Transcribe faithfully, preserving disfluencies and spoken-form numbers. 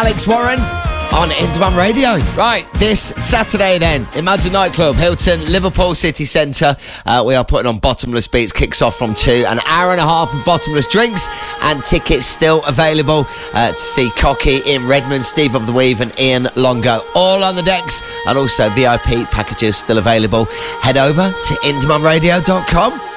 Alex Warren on Indie Radio. Right, this Saturday then, Imagine Nightclub, Hilton, Liverpool City Centre. Uh, we are putting on Bottomless Beats, kicks off from two. An hour and a half of bottomless drinks and tickets still available uh, to see Cocky in Redmond, Steve of the Weave and Ian Longo. All on the decks, and also V I P packages still available. Head over to indie radio dot com.